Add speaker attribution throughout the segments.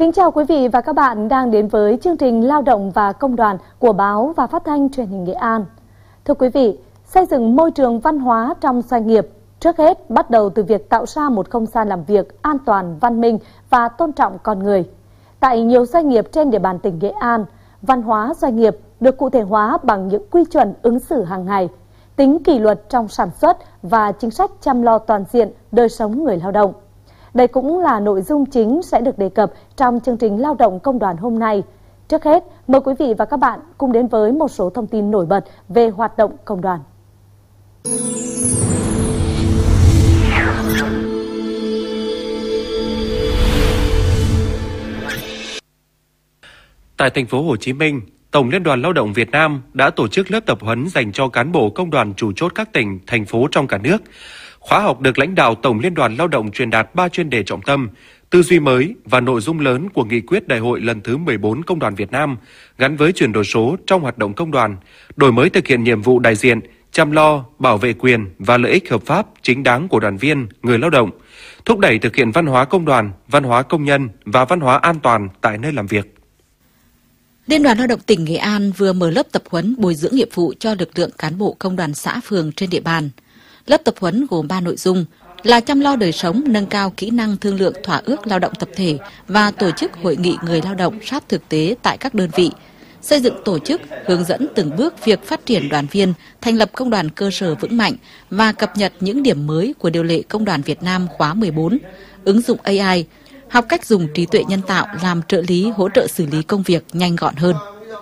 Speaker 1: Kính chào quý vị và các bạn đang đến với chương trình Lao động và Công đoàn của Báo và Phát thanh Truyền hình Nghệ An. Thưa quý vị, xây dựng môi trường văn hóa trong doanh nghiệp trước hết bắt đầu từ việc tạo ra một không gian làm việc an toàn, văn minh và tôn trọng con người. Tại nhiều doanh nghiệp trên địa bàn tỉnh Nghệ An, văn hóa doanh nghiệp được cụ thể hóa bằng những quy chuẩn ứng xử hàng ngày, tính kỷ luật trong sản xuất và chính sách chăm lo toàn diện đời sống người lao động. Đây cũng là nội dung chính sẽ được đề cập trong chương trình Lao động Công đoàn hôm nay. Trước hết, mời quý vị và các bạn cùng đến với một số thông tin nổi bật về hoạt động công đoàn.
Speaker 2: Tại thành phố Hồ Chí Minh, Tổng Liên đoàn Lao động Việt Nam đã tổ chức lớp tập huấn dành cho cán bộ công đoàn chủ chốt các tỉnh, thành phố trong cả nước. Khóa học được lãnh đạo Tổng Liên đoàn Lao động truyền đạt 3 chuyên đề trọng tâm, tư duy mới và nội dung lớn của nghị quyết đại hội lần thứ 14 Công đoàn Việt Nam gắn với chuyển đổi số trong hoạt động công đoàn, đổi mới thực hiện nhiệm vụ đại diện, chăm lo, bảo vệ quyền và lợi ích hợp pháp chính đáng của đoàn viên, người lao động, thúc đẩy thực hiện văn hóa công đoàn, văn hóa công nhân và văn hóa an toàn tại nơi làm việc.
Speaker 3: Liên đoàn Lao động tỉnh Nghệ An vừa mở lớp tập huấn bồi dưỡng nghiệp vụ cho lực lượng cán bộ công đoàn xã phường trên địa bàn. Lớp tập huấn gồm 3 nội dung là chăm lo đời sống, nâng cao kỹ năng thương lượng thỏa ước lao động tập thể và tổ chức hội nghị người lao động sát thực tế tại các đơn vị, xây dựng tổ chức, hướng dẫn từng bước việc phát triển đoàn viên, thành lập công đoàn cơ sở vững mạnh và cập nhật những điểm mới của điều lệ Công đoàn Việt Nam khóa 14, ứng dụng AI, học cách dùng trí tuệ nhân tạo làm trợ lý hỗ trợ xử lý công việc nhanh gọn hơn.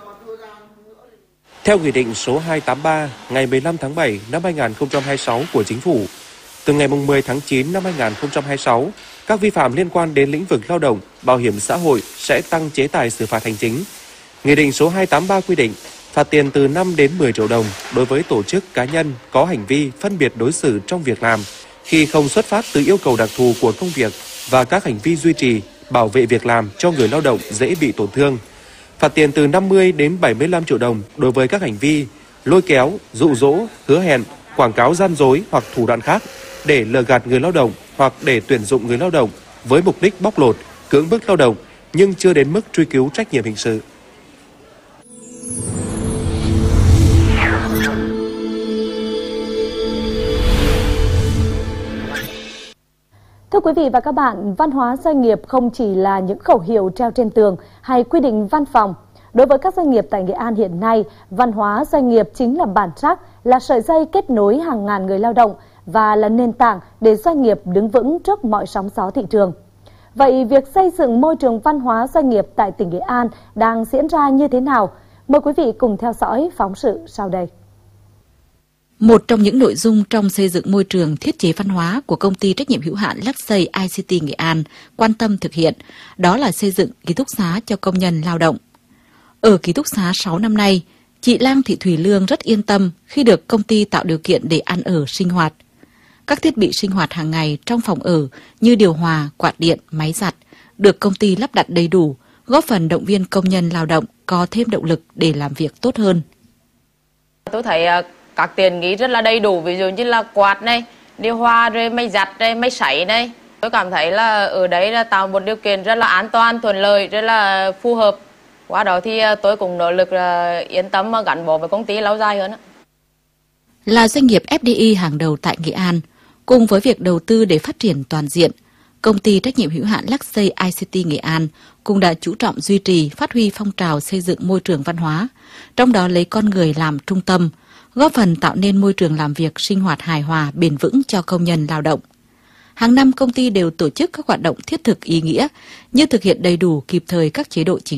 Speaker 2: Theo Nghị định số 283 ngày 15 tháng 7 năm 2026 của Chính phủ, từ ngày 10 tháng 9 năm 2026, các vi phạm liên quan đến lĩnh vực lao động, bảo hiểm xã hội sẽ tăng chế tài xử phạt hành chính. Nghị định số 283 quy định phạt tiền từ 5 đến 10 triệu đồng đối với tổ chức cá nhân có hành vi phân biệt đối xử trong việc làm khi không xuất phát từ yêu cầu đặc thù của công việc và các hành vi duy trì, bảo vệ việc làm cho người lao động dễ bị tổn thương. Phạt tiền từ 50 đến 75 triệu đồng đối với các hành vi lôi kéo, dụ dỗ, hứa hẹn, quảng cáo gian dối hoặc thủ đoạn khác để lừa gạt người lao động hoặc để tuyển dụng người lao động với mục đích bóc lột, cưỡng bức lao động nhưng chưa đến mức truy cứu trách nhiệm hình sự.
Speaker 1: Thưa quý vị và các bạn, văn hóa doanh nghiệp không chỉ là những khẩu hiệu treo trên tường hay quy định văn phòng. Đối với các doanh nghiệp tại Nghệ An hiện nay, văn hóa doanh nghiệp chính là bản sắc, là sợi dây kết nối hàng ngàn người lao động và là nền tảng để doanh nghiệp đứng vững trước mọi sóng gió thị trường. Vậy việc xây dựng môi trường văn hóa doanh nghiệp tại tỉnh Nghệ An đang diễn ra như thế nào? Mời quý vị cùng theo dõi phóng sự sau đây.
Speaker 3: Một trong những nội dung trong xây dựng môi trường thiết chế văn hóa của công ty trách nhiệm hữu hạn Luxury ICT Nghệ An quan tâm thực hiện, đó là xây dựng ký túc xá cho công nhân lao động. Ở ký túc xá 6 năm nay, chị Lang Thị Thùy Lương rất yên tâm khi được công ty tạo điều kiện để ăn ở sinh hoạt. Các thiết bị sinh hoạt hàng ngày trong phòng ở như điều hòa, quạt điện, máy giặt được công ty lắp đặt đầy đủ, góp phần động viên công nhân lao động có thêm động lực để làm việc tốt hơn.
Speaker 4: Tôi thấy các tiện nghi rất là đầy đủ, ví dụ như là quạt này, điều hòa, rồi máy giặt, rồi máy sấy này. Tôi cảm thấy là ở đấy là tạo một điều kiện rất là an toàn, thuận lợi, rất là phù hợp. Qua đó thì tôi cũng nỗ lực yên tâm và gắn bó với công ty lâu dài hơn.
Speaker 3: Là doanh nghiệp FDI hàng đầu tại Nghệ An, cùng với việc đầu tư để phát triển toàn diện, công ty trách nhiệm hữu hạn Luxury ICT Nghệ An cũng đã chú trọng duy trì, phát huy phong trào xây dựng môi trường văn hóa, trong đó lấy con người làm trung tâm, góp phần tạo nên môi trường làm việc sinh hoạt hài hòa, bền vững cho công nhân lao động. Hàng năm công ty đều tổ chức các hoạt động thiết thực ý nghĩa như thực hiện đầy đủ kịp thời các chế độ chính